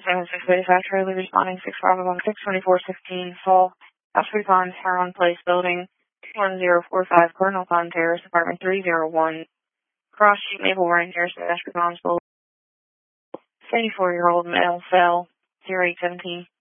685 Charlie responding 6516 2416 Fall, Osprey Pond, Heron Place Building, 1045 Cardinal Pond Terrace, Apartment 301, Cross Street, Maple Rangers, Osprey Pond, 74-year-old male, cell 0817.